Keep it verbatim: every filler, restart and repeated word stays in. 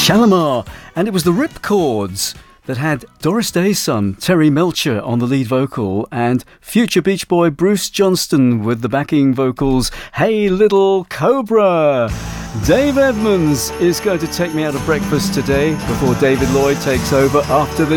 Shalimar, and it was the Ripcords that had Doris Day's son, Terry Melcher, on the lead vocal, and future Beach Boy Bruce Johnston with the backing vocals, Hey Little Cobra. Dave Edmunds is going to take me out of breakfast today before David Lloyd takes over after the